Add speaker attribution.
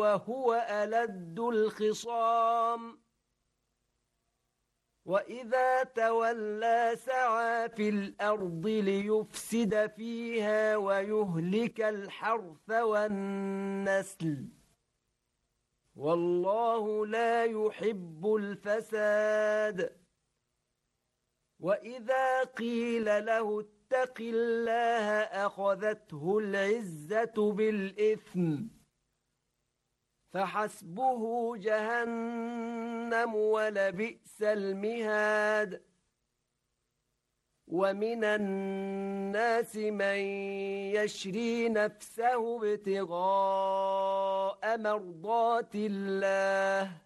Speaker 1: وهو ألد الخصام وإذا تولى سعى في الأرض ليفسد فيها ويهلك الحرث والنسل والله لا يحب الفساد وإذا قيل له اتق الله أخذته العزة بالإثم فحسبه جهنم ولبئس المهاد ومن الناس من يشري نفسه ابتغاء مرضات الله